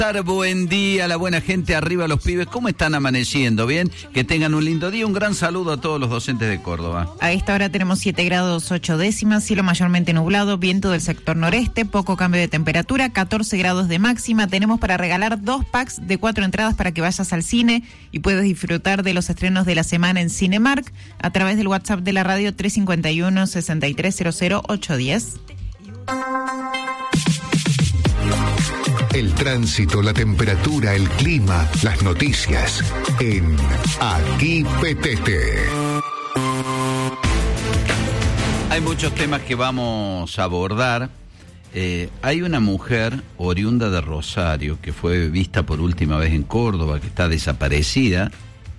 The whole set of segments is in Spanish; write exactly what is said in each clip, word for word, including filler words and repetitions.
Buen día, la buena gente, arriba los pibes. ¿Cómo están amaneciendo? ¿Bien? Que tengan un lindo día. Un gran saludo a todos los docentes de Córdoba. A esta hora tenemos siete grados ocho décimas, cielo mayormente nublado, viento del sector noreste, poco cambio de temperatura, catorce grados de máxima. Tenemos para regalar dos packs de cuatro entradas para que vayas al cine y puedas disfrutar de los estrenos de la semana en Cinemark a través del WhatsApp de la radio tres cinco uno, seis tres cero cero ocho uno cero. El tránsito, la temperatura, el clima, las noticias en Aquí Petete. Hay muchos temas que vamos a abordar. Eh, hay una mujer oriunda de Rosario que fue vista por última vez en Córdoba, que está desaparecida.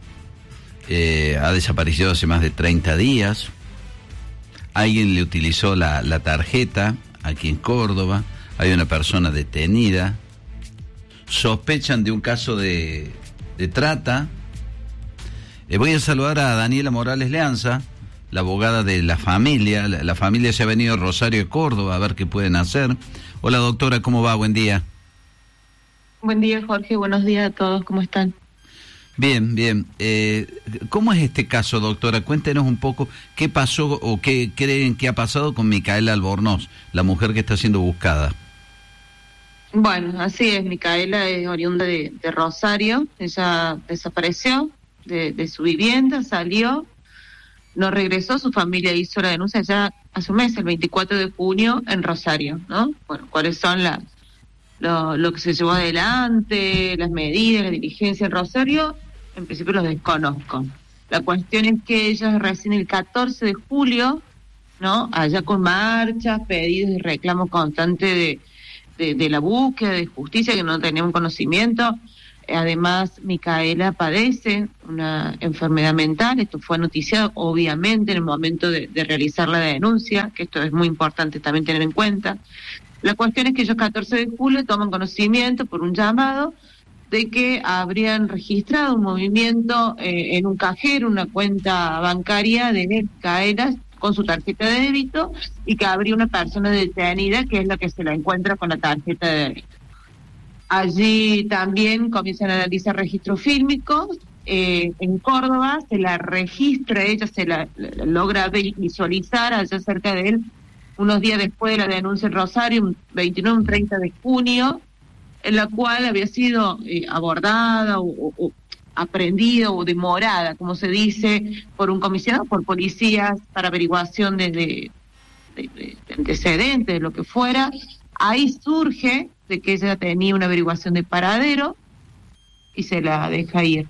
Eh, ha desaparecido hace más de treinta días. Alguien le utilizó la, la tarjeta aquí en Córdoba. Hay una persona detenida. Sospechan de un caso de, de trata. Eh, voy a saludar a Daniela Morales Leanza, la abogada de la familia. La, la familia se ha venido a Rosario de Córdoba a ver qué pueden hacer. Hola doctora, ¿cómo va? Buen día. Buen día Jorge, buenos días a todos, ¿cómo están? Bien, bien. Eh, ¿Cómo es este caso, doctora? Cuéntenos un poco qué pasó o qué creen que ha pasado con Micaela Albornoz, la mujer que está siendo buscada. Bueno, así es, Micaela es oriunda de, de Rosario, ella desapareció de, de su vivienda, salió, no regresó, su familia hizo la denuncia ya hace un mes, el veinticuatro de junio, en Rosario, ¿no? Bueno, ¿cuáles son las lo, lo que se llevó adelante, las medidas, la diligencia en Rosario? En principio los desconozco. La cuestión es que ella recién el catorce de julio, ¿no? Allá con marchas, pedidos y reclamos constantes de De, de la búsqueda de justicia, que no teníamos conocimiento. Además, Micaela padece una enfermedad mental, esto fue noticiado obviamente en el momento de, de realizar la denuncia, que esto es muy importante también tener en cuenta. La cuestión es que ellos catorce de julio toman conocimiento por un llamado de que habrían registrado un movimiento eh, en un cajero, una cuenta bancaria de Micaela, con su tarjeta de débito, y que habría una persona detenida que es la que se la encuentra con la tarjeta de débito. Allí también comienzan a analizar registros fílmicos. Eh, en Córdoba se la registra, ella se la, la logra visualizar allá cerca de él, unos días después de la denuncia en Rosario, un veintinueve, un treinta de junio, en la cual había sido eh, abordada o, o aprendida o demorada, como se dice, por un comisionado, por policías, para averiguación de, de, de, de antecedentes, de lo que fuera. Ahí surge de que ella tenía una averiguación de paradero y se la deja ir.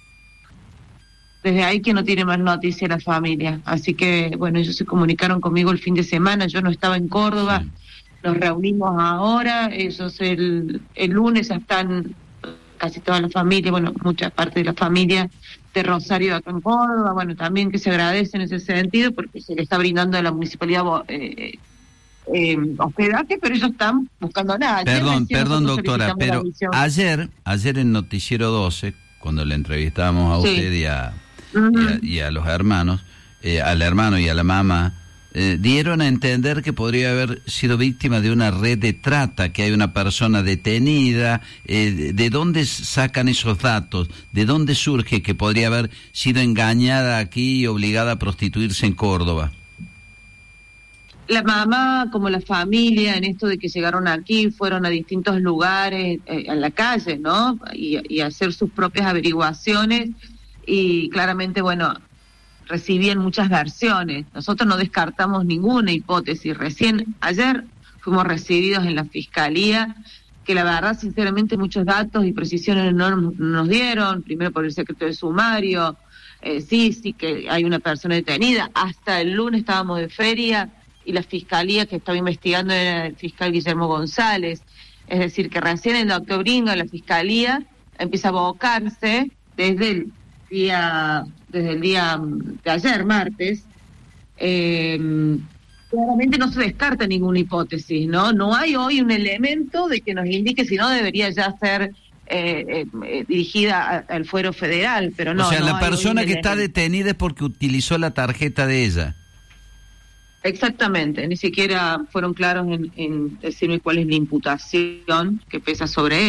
Desde ahí que no tiene más noticia la familia. Así que, bueno, ellos se comunicaron conmigo el fin de semana, yo no estaba en Córdoba, nos reunimos ahora, ellos el, el lunes ya están casi toda la familia, bueno, mucha parte de la familia de Rosario acá en Córdoba, bueno, también que se agradece en ese sentido porque se le está brindando a la municipalidad eh, eh, hospedaje, pero ellos están buscando nada. Perdón, perdón doctora, pero ayer, ayer en Noticiero doce, cuando le entrevistábamos a sí. usted y a, uh-huh. y, a, y a los hermanos, eh, al hermano y a la mamá, Eh, dieron a entender que podría haber sido víctima de una red de trata, que hay una persona detenida. Eh, ¿De dónde sacan esos datos? ¿De dónde surge que podría haber sido engañada aquí y obligada a prostituirse en Córdoba? La mamá, como la familia, en esto de que llegaron aquí, fueron a distintos lugares, eh, en la calle, ¿no? Y, y hacer sus propias averiguaciones y claramente, bueno, recibían muchas versiones. Nosotros no descartamos ninguna hipótesis. Recién ayer fuimos recibidos en la fiscalía, que la verdad, sinceramente, muchos datos y precisiones no nos, nos dieron, primero por el secreto de sumario, eh, sí, sí que hay una persona detenida. Hasta el lunes estábamos de feria y la fiscalía que estaba investigando era el fiscal Guillermo González. Es decir, que recién el doctor Bringo, la fiscalía, empieza a abocarse desde el día desde el día de ayer, martes, eh, claramente no se descarta ninguna hipótesis, ¿no? No hay hoy un elemento de que nos indique si no debería ya ser eh, eh, dirigida a, al fuero federal, pero no. O sea, no la persona que elemento. está detenida es porque utilizó la tarjeta de ella. Exactamente, ni siquiera fueron claros en, en decirme cuál es la imputación que pesa sobre él.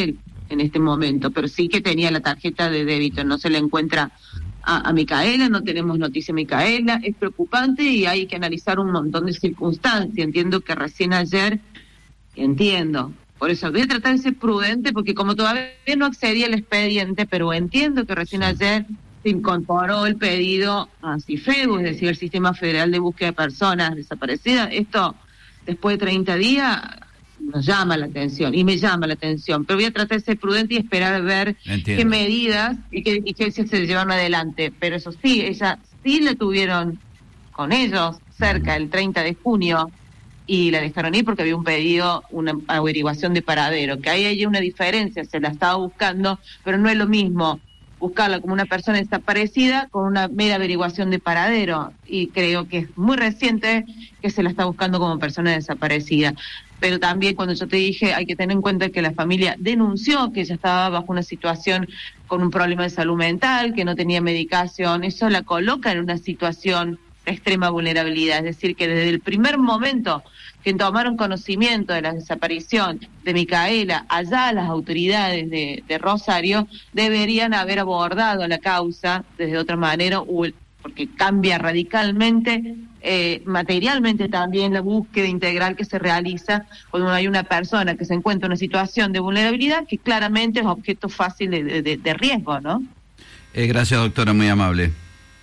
en este momento, pero sí que tenía la tarjeta de débito. No se le encuentra a, a Micaela, no tenemos noticia de Micaela, es preocupante y hay que analizar un montón de circunstancias. Entiendo que recién ayer, entiendo, por eso voy a tratar de ser prudente, porque como todavía no accedí al expediente, pero entiendo que recién ayer se incorporó el pedido a CIFEBU, es decir, el Sistema Federal de Búsqueda de Personas Desaparecidas. Esto, después de treinta días, nos llama la atención, y me llama la atención, pero voy a tratar de ser prudente y esperar a ver Entiendo. qué medidas y qué, y qué se llevaron adelante. Pero eso sí, ella sí la tuvieron con ellos cerca el treinta de junio, y la dejaron ir porque había un pedido, una averiguación de paradero, que ahí hay una diferencia, se la estaba buscando, pero no es lo mismo buscarla como una persona desaparecida con una mera averiguación de paradero, y creo que es muy reciente que se la está buscando como persona desaparecida. Pero también cuando yo te dije, hay que tener en cuenta que la familia denunció que ella estaba bajo una situación con un problema de salud mental, que no tenía medicación, eso la coloca en una situación de extrema vulnerabilidad, es decir, que desde el primer momento que tomaron conocimiento de la desaparición de Micaela, allá las autoridades de, de Rosario deberían haber abordado la causa desde otra manera, porque cambia radicalmente, eh, materialmente también la búsqueda integral que se realiza cuando hay una persona que se encuentra en una situación de vulnerabilidad que claramente es objeto fácil de, de, de riesgo, ¿no? Eh, gracias, doctora, muy amable.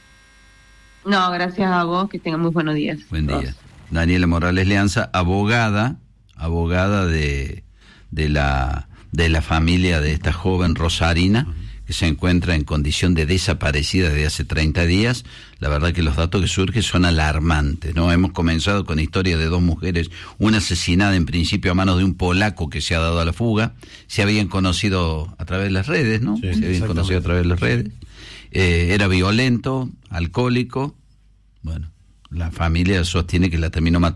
No, gracias a vos, que tengan muy buenos días. Buen día. Daniela Morales Leanza, abogada, abogada de, de la de la familia de esta joven rosarina, uh-huh, que se encuentra en condición de desaparecida desde hace treinta días. La verdad que los datos que surgen son alarmantes, ¿no? Hemos comenzado con historias de dos mujeres, una asesinada en principio a manos de un polaco que se ha dado a la fuga, se habían conocido a través de las redes, ¿no? Sí, se habían conocido a través de las redes. Eh, era violento, alcohólico, bueno, la familia sostiene que la terminó matando.